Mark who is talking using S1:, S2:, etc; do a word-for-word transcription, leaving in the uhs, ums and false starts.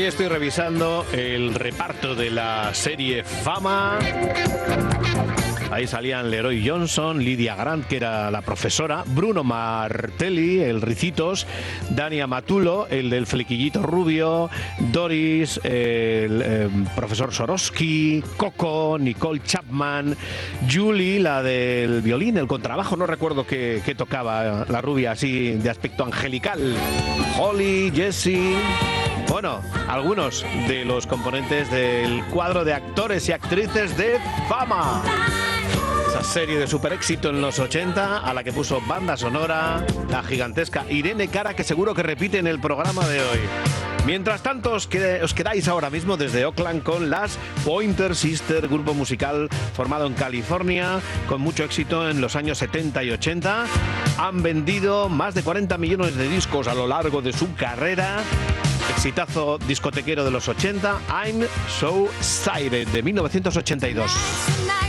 S1: Aquí estoy revisando el reparto de la serie Fama. Ahí salían Leroy Johnson, Lydia Grant, que era la profesora, Bruno Martelli, el Ricitos, Dani Amatulo, el del flequillito rubio, Doris, el eh, profesor Swarovski, Coco, Nicole Chapman, Julie, la del violín, el contrabajo, no recuerdo qué, qué tocaba, la rubia así de aspecto angelical, Holly, Jessie. Bueno, algunos de los componentes del cuadro de actores y actrices de Fama. Esa serie de super éxito en los ochenta, a la que puso banda sonora la gigantesca Irene Cara, que seguro que repite en el programa de hoy. Mientras tanto, os, qued- os quedáis ahora mismo desde Oakland con las Pointer Sisters, grupo musical formado en California, con mucho éxito en los años setenta y ochenta. Han vendido más de cuarenta millones de discos a lo largo de su carrera. Exitazo discotequero de los ochenta, I'm So Excited, de mil novecientos ochenta y dos.